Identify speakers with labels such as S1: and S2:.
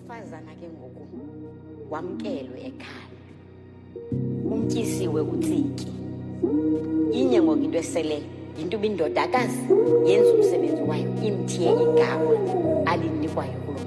S1: wesifazana ke ngoku wamkelwe ekhaya. Umtyisiwe uTsiki. Inye ngoku into esele yinto ubindodakazi yenza umsebenzi wayo imthiye igama alinikwayo kulo